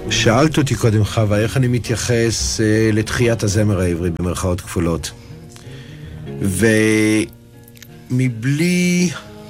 שאלת אותי קודם, חווה, איך אני מתייחס לתחיית הזמר העברי במרכאות כפולות. ומבלי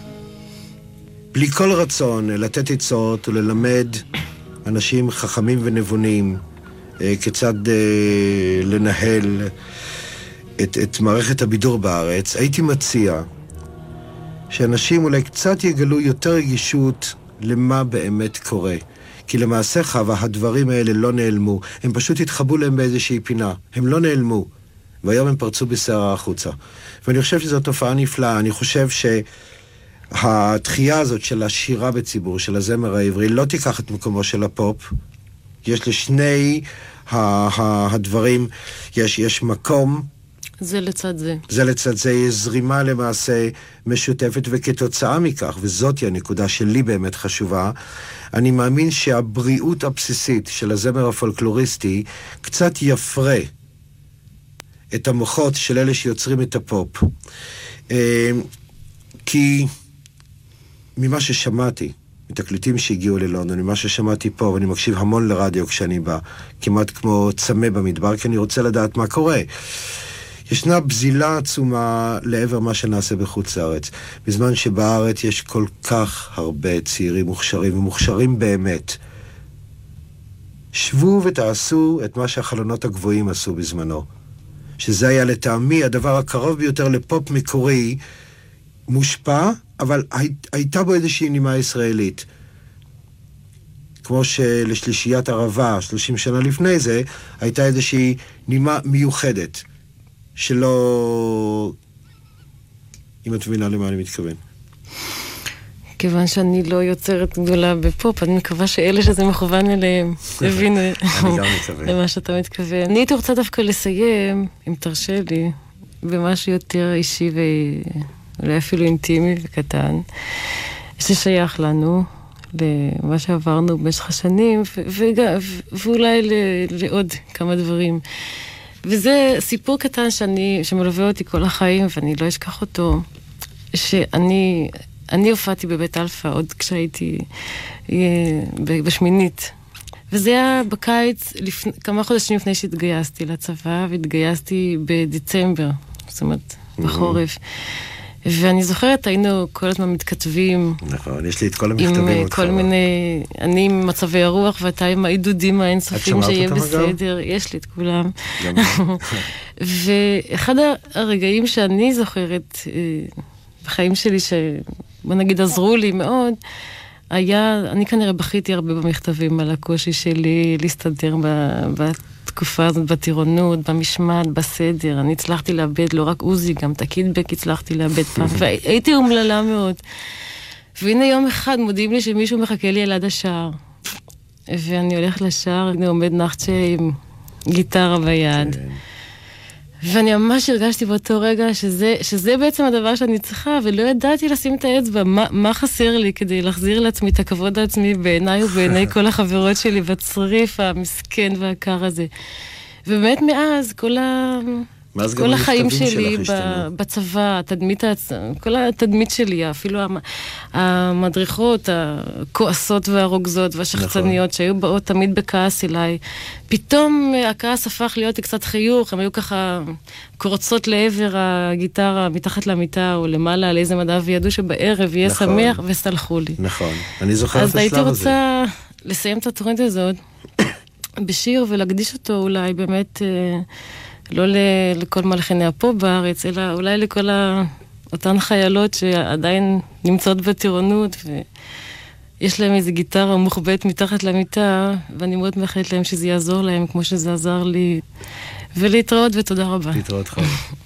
כל רצון לתת עצות וללמד אנשים חכמים ונבונים כיצד לנהל את מערכת הבידור בארץ, הייתי מציע שאנשים אולי קצת יגלו יותר רגישות למה באמת קורה. כי למעשה, חווה, הדברים האלה לא נעלמו. הם פשוט התחבאו להם באיזושהי פינה. הם לא נעלמו. והיום הם פרצו בסערה החוצה. ואני חושב שזו תופעה נפלאה. אני חושב שהתחייה הזאת של השירה בציבור, של הזמר העברי, לא תיקח את מקומו של הפופ. יש לשני הדברים, יש מקום. זה לצד זה. זה לצד זה, יש זרימה למעשה משותפת, וכתוצאה מכך, וזאת היא הנקודה שלי באמת חשובה, אני מאמין שהבריאות הבסיסית של הזמר הפולקלוריסטי קצת יפרה את המוחות של אלה שיוצרים את הפופ. כי ממה ששמעתי, מתקליטים שהגיעו ללונדון, ממה ששמעתי פה, ואני מקשיב המון לרדיו כשאני בא, כמעט כמו צמא במדבר, כי אני רוצה לדעת מה קורה. ישנה בזילה עצומה לעבר מה שנעשה בחוץ לארץ. בזמן שבארץ יש כל כך הרבה צעירים מוכשרים, ומוכשרים באמת. שבו ותעשו את מה שהחלונות הגבוהים עשו בזמנו. שזה היה לטעמי הדבר הקרוב ביותר לפופ מקורי, מושפע, אבל הייתה בו איזושהי נימה ישראלית. כמו שלשלישיית ערבה, 30 שנה לפני זה, הייתה איזושהי נימה מיוחדת. שלא... אם את מבינה למה אני מתכוון. כיוון שאני לא יוצרת גדולה בפופ, אני מקווה שאלה שזה מכוון אליהם הבינו למה שאתה מתכוון. אני הייתי רוצה דווקא לסיים, אם תרשה לי, במשהו יותר אישי ואולי אפילו אינטימי וקטן, ששייך לנו, למה שעברנו במשך השנים, ואולי לעוד כמה דברים. וזה סיפור קטן שמלווה אותי כל החיים, ואני לא אשכח אותו, שאני הופעתי בבית אלפא עוד כשהייתי בשמינית. וזה היה בקיץ, כמה חודשים לפני שהתגייסתי לצבא, והתגייסתי בדצמבר, זאת אומרת, בחורף. ואני זוכרת, היינו כל הזמן מתכתבים. נכון, יש לי את כל המכתבים. עם כל מיני, אני עם מצבי הרוח, ואתה עם העידודים האינסופים שיהיה בסדר. יש לי את כולם. ואחד הרגעים שאני זוכרת בחיים שלי, שבוא נגיד עזרו לי מאוד, היה, אני כנראה בכיתי הרבה במכתבים על הקושי שלי להסתדר בתקופה הזאת, בטירונות, במשמעת, בסדר. אני הצלחתי לאבד לא רק עוזי, גם את הקידבק הצלחתי לאבד פעם, והייתי אומללה מאוד. והנה יום אחד מודיעים לי שמישהו מחכה לי על עד השער. ואני הולכת לשער, אני עומד נחצ'ה עם גיטרה ביד. ואני ממש הרגשתי באותו רגע שזה בעצם הדבר שאני צריכה, ולא ידעתי לשים את האצבע, מה חסר לי כדי להחזיר לעצמי את הכבוד העצמי בעיניי ובעיני כל החברות שלי, בצריף המסכן והקר הזה. ובאמת מאז כל החיים שלי בצבא, כל התדמית שלי, אפילו המדריכות, הכועסות והרוגזות והשחצניות שהיו באות תמיד בכעס אליי, פתאום הכעס הפך להיות קצת חיוך, הם היו ככה קורצות לעבר הגיטרה מתחת למיטה או למעלה על איזה מדע, וידעו שבערב יהיה שמח וסלחו לי. נכון, אני זוכר את השלב הזה. אז הייתי רוצה לסיים את התוכנית הזאת בשיר ולהקדיש אותו אולי באמת... לא לכל מלחיני הפופ בארץ, אלא אולי לכל אותן חיילות שעדיין נמצאות בטירונות, ויש להם איזו גיטרה מוחבאת מתחת למיטה, ואני מאוד מאחלת להם שזה יעזור להם, כמו שזה עזר לי. ולהתראות ותודה רבה. להתראות חיים.